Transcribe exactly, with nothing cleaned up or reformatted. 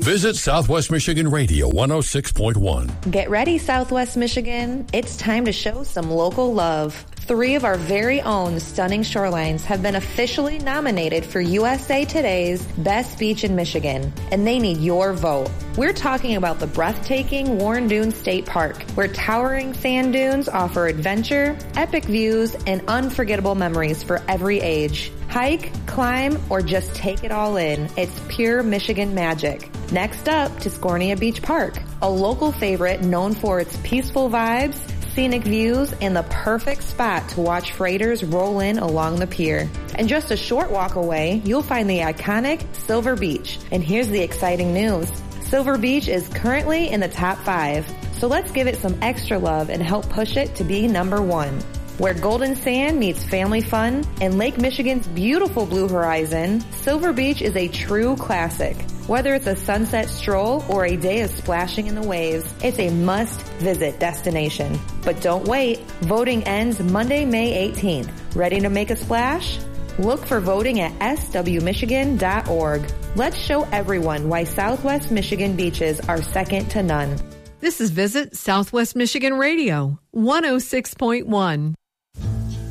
Visit Southwest Michigan Radio one oh six point one. Get ready, Southwest Michigan. It's time to show some local love. Three of our very own stunning shorelines have been officially nominated for U S A Today's Best Beach in Michigan, and they need your vote. We're talking about the breathtaking Warren Dunes State Park, where towering sand dunes offer adventure, epic views, and unforgettable memories for every age. Hike, climb, or just take it all in. It's pure Michigan magic. Next up, Tuscarnia Beach Park, a local favorite known for its peaceful vibes, scenic views, and the perfect spot to watch freighters roll in along the pier. And just a short walk away, you'll find the iconic Silver Beach. And here's the exciting news. Silver Beach is currently in the top five, so let's give it some extra love and help push it to be number one. Where golden sand meets family fun and Lake Michigan's beautiful blue horizon, Silver Beach is a true classic. Whether it's a sunset stroll or a day of splashing in the waves, it's a must-visit destination. But don't wait. Voting ends Monday, May eighteenth. Ready to make a splash? Look for voting at s w michigan dot org. Let's show everyone why Southwest Michigan beaches are second to none. This is Visit Southwest Michigan Radio, one oh six point one.